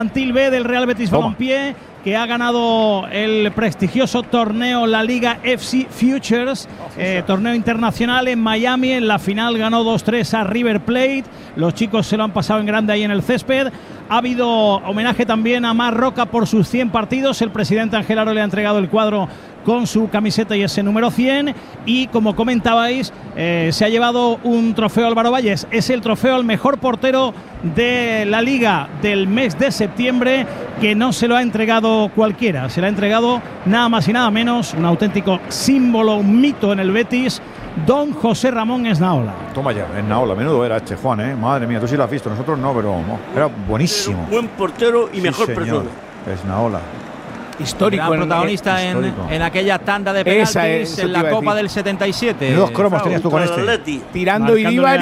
Infantil B del Real Betis Balompié, que ha ganado el prestigioso torneo La Liga FC Futures, torneo internacional en Miami. En la final ganó 2-3 a River Plate. Los chicos se lo han pasado en grande ahí en el césped. Ha habido homenaje también a Mar Roca por sus 100 partidos. El presidente Ángel Aro le ha entregado el cuadro con su camiseta y ese número 100. Y como comentabais, se ha llevado un trofeo Álvaro Valles. Es el trofeo al mejor portero de la Liga del mes de septiembre, que no se lo ha entregado cualquiera. Se lo ha entregado nada más y nada menos, un auténtico símbolo, un mito en el Betis, don José Ramón Esnaola. Toma ya, Esnaola, menudo era Juan, madre mía, tú sí lo has visto, nosotros no, pero era buenísimo. Buen portero y mejor persona. Esnaola. Histórico, gran protagonista en aquella tanda de penaltis en la Copa del 77. Dos cromos tenías tú con este. Tirando Iríbar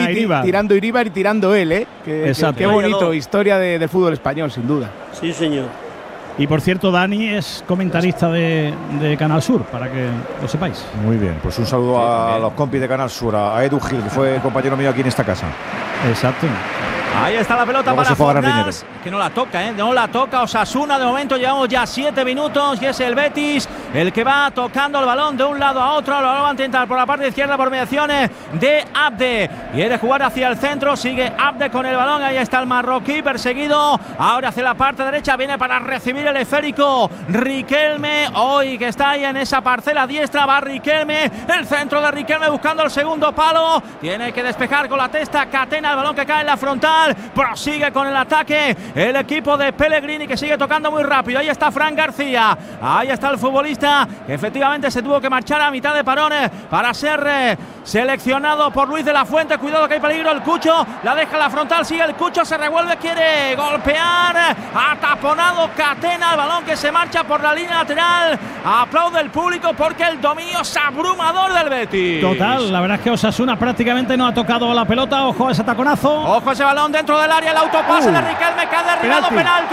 y tirando él, Qué bonito, historia del fútbol español, sin duda. Sí, señor. Y por cierto, Dani es comentarista de Canal Sur, para que lo sepáis. Muy bien, pues un saludo a los compis de Canal Sur, a Edu Gil, que fue compañero mío aquí en esta casa. Exacto. Ahí está la pelota para Fornás, que no la toca, no la toca Osasuna. De momento llevamos ya 7 minutos y es el Betis el que va tocando el balón de un lado a otro. Lo va a intentar por la parte izquierda por mediaciones de Abde. Quiere jugar hacia el centro, sigue Abde con el balón. Ahí está el marroquí perseguido. Ahora hacia la parte derecha viene para recibir el esférico Riquelme. Hoy que está ahí en esa parcela diestra va Riquelme. El centro de Riquelme buscando el segundo palo. Tiene que despejar con la testa Catena el balón que cae en la frontal. Prosigue con el ataque el equipo de Pellegrini, que sigue tocando muy rápido. Ahí está Fran García. Ahí está el futbolista que efectivamente se tuvo que marchar a mitad de parones para ser seleccionado por Luis de la Fuente. Cuidado que hay peligro. El Cucho la deja en la frontal. Sigue el Cucho, se revuelve, quiere golpear. Ha taponado Catena el balón que se marcha por la línea lateral. Aplaude el público porque el dominio es abrumador del Betis. Total, la verdad es que Osasuna prácticamente no ha tocado la pelota. Ojo a ese taconazo. Ojo a ese balón dentro del área. El autopase de Riquelme que ha derribado penalti.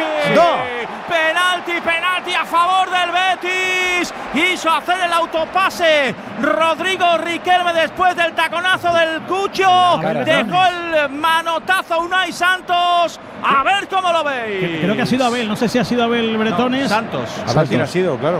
Penalti a favor del Betis. Hizo hacer el autopase Rodrigo Riquelme después del taconazo del Cucho. Dejó el manotazo a Unai Santos. A ver cómo lo veis. Creo que ha sido Abel, no sé si ha sido Abel Bretones. No, Santos. A ver quién ha sido, claro.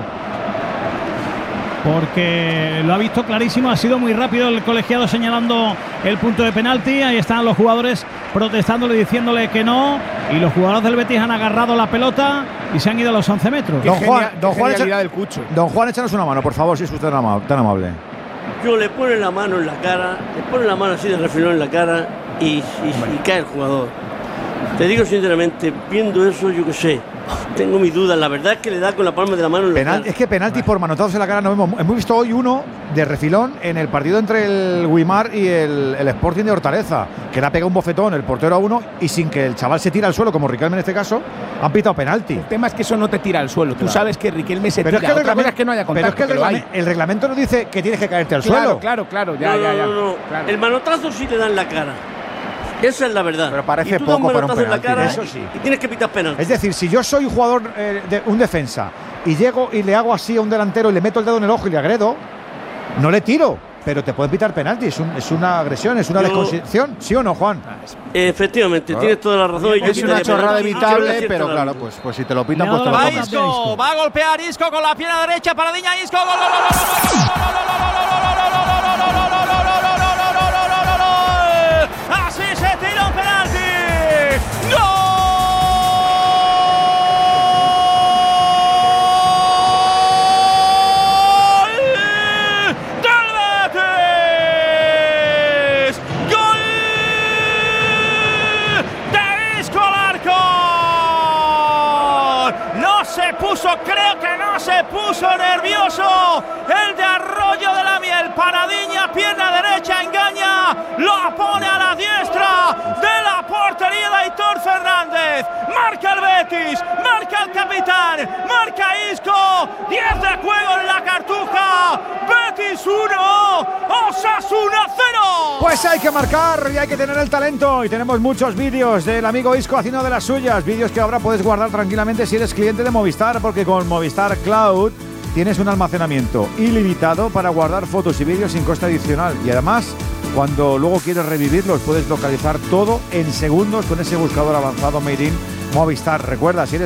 Porque lo ha visto clarísimo, ha sido muy rápido el colegiado señalando el punto de penalti. Ahí están los jugadores protestándole, diciéndole que no, y los jugadores del Betis han agarrado la pelota y se han ido a los 11 metros. Don Juan, échanos una mano, por favor, si es usted tan amable. Yo le pone la mano en la cara, le pone la mano así de refilón en la cara y cae el jugador. Te digo sinceramente, viendo eso, yo qué sé, tengo mis dudas. La verdad es que le da con la palma de la mano en la cara. Es que penaltis por manotazos en la cara no vemos. Hemos visto hoy uno de refilón en el partido entre el Guimar y el Sporting de Hortaleza, que le ha pegado un bofetón el portero a uno y sin que el chaval se tire al suelo, como Riquelme en este caso, han pitado penalti. El tema es que eso no te tira al suelo. Tú sabes que Riquelme se tira. Otra cosa es que no haya contacto. Pero es que el reglamento no dice que tienes que caerte al suelo. Claro. No. Claro. El manotazo sí te da en la cara. Esa es la verdad. Pero parece poco para un penalti. Eso sí. Y tienes que pitar penalti. Es decir, si yo soy un jugador, un defensa, y llego y le hago así a un delantero y le meto el dedo en el ojo y le agredo, no le tiro, pero te pueden pitar penalti. Es una agresión, es una desconsideración. ¿Sí o no, Juan? Efectivamente, tienes toda la razón. Es una chorrada evitable, pero claro, pues si te lo pitan, pues te lo tomas. Isco, va a golpear Isco con la pierna derecha, Paradiña, Isco, gol. Así se tira un penalti. ¡Gol! ¡Del Betis! ¡Gol de Isco al arco! No se puso, creo que no se puso nervioso el de Arroyo de la Miel. Paradiña, pierna derecha, engaña, lo pone a la diestra de la portería de Aitor Fernández. Marca el Betis, marca el capitán, marca Isco. 10 de juego en la Cartuja. Betis 1, Osasuna 0. Pues hay que marcar y hay que tener el talento. Y tenemos muchos vídeos del amigo Isco haciendo de las suyas. Vídeos que ahora puedes guardar tranquilamente si eres cliente de Movistar, porque con Movistar Cloud tienes un almacenamiento ilimitado para guardar fotos y vídeos sin coste adicional. Y además, cuando luego quieres revivirlos, puedes localizar todo en segundos con ese buscador avanzado Made in Movistar. Recuerda, si eres